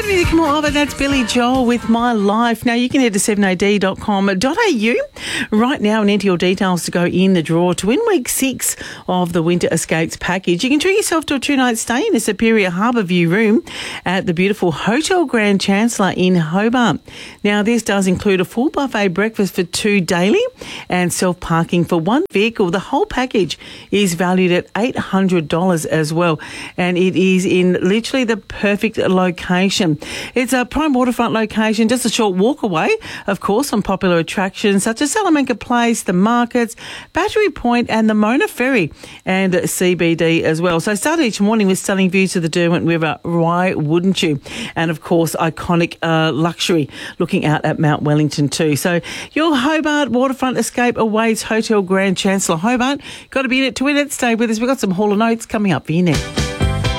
Music more of it. That's Billy Joel with My Life. Now you can head to 7ad.com.au right now and enter your details to go in the draw to win week 6 of the Winter Escapes package. You can treat yourself to a 2-night stay in a Superior Harbour View room at the beautiful Hotel Grand Chancellor in Hobart. Now this does include a full buffet breakfast for 2 daily and self-parking for 1 vehicle. The whole package is valued at $800 as well, and it is in literally the perfect location. It's a prime waterfront location, just a short walk away, of course, from popular attractions such as Salamanca Place, the markets, Battery Point and the Mona Ferry and CBD as well. So start each morning with stunning views of the Derwent River. Why wouldn't you? And of course, iconic luxury looking out at Mount Wellington too. So your Hobart waterfront escape awaits Hotel Grand Chancellor Hobart. Got to be in it to win it. Stay with us. We've got some Hall & Oates coming up for you next.